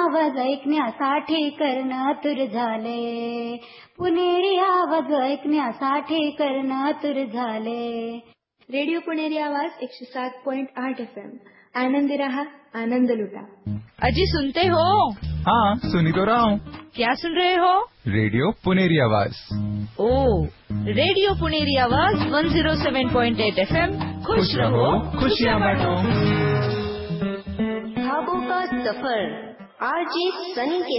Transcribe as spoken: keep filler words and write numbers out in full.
आवाज ऐकण्यासाठी कर्ण तुर झाले, पुणेरी आवाज ऐकण्यासाठी कर्ण तुर झाले. रेडिओ पुणेरी आवाज एकशे सात पॉइंट आठ एफ एम. आनंदी रहा, आनंद लुटा. अजी सुनते हो? हाँ सुनी तो रहा हूँ. क्या सुन रहे हो? रेडियो पुनेरी आवाज. ओ, रेडियो पुनेरी आवाज एक सौ सात पॉइंट आठ एफ एम. खुश रहो, खुशियाँ बांटो. ख्वाबों का सफर आरजे सनी के